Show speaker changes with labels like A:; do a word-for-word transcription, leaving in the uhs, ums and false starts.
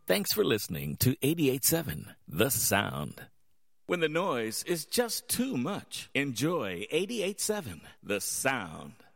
A: Thanks for listening to eighty-eight point seven The Sound. When the noise is just too much, enjoy eighty-eight point seven The Sound.